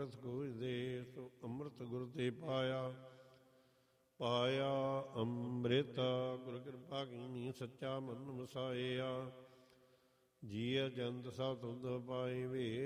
ਰਸ ਖੋਜ ਦੇ, ਸੋ ਅੰਮ੍ਰਿਤ ਗੁਰ ਤੇ ਪਾਇਆ। ਪਾਇਆ ਅੰਮ੍ਰਿਤ ਗੁਰ ਕਿਰਪਾ ਕੀਨੀ, ਸੱਚਾ ਮਨ ਵਸਾਇਆ। ਜੀਅ ਜੰਤ ਸਭ ਤੁਧ ਪਾਏ ਵੇ,